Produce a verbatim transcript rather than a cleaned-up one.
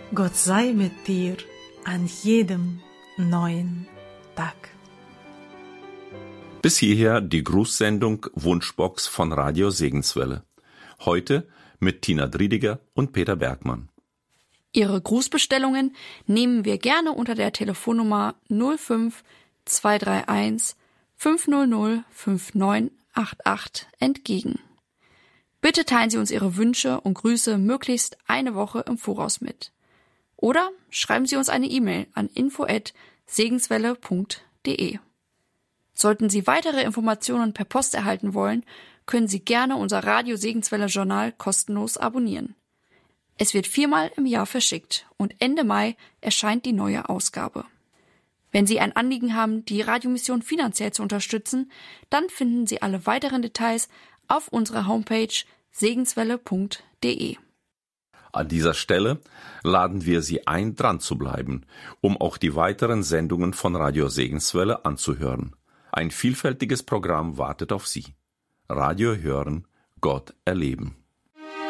Gott sei mit dir an jedem neuen Tag. Bis hierher die Grußsendung Wunschbox von Radio Segenswelle. Heute mit Tina Driediger und Peter Bergmann. Ihre Grußbestellungen nehmen wir gerne unter der Telefonnummer null fünf zwei drei eins fünf null null fünf neun acht acht entgegen. Bitte teilen Sie uns Ihre Wünsche und Grüße möglichst eine Woche im Voraus mit. Oder schreiben Sie uns eine E-Mail an info at segenswelle punkt de. Sollten Sie weitere Informationen per Post erhalten wollen, können Sie gerne unser Radio Segenswelle Journal kostenlos abonnieren. Es wird viermal im Jahr verschickt und Ende Mai erscheint die neue Ausgabe. Wenn Sie ein Anliegen haben, die Radiomission finanziell zu unterstützen, dann finden Sie alle weiteren Details auf unserer Homepage segenswelle punkt de. An dieser Stelle laden wir Sie ein, dran zu bleiben, um auch die weiteren Sendungen von Radio Segenswelle anzuhören. Ein vielfältiges Programm wartet auf Sie. Radio hören, Gott erleben.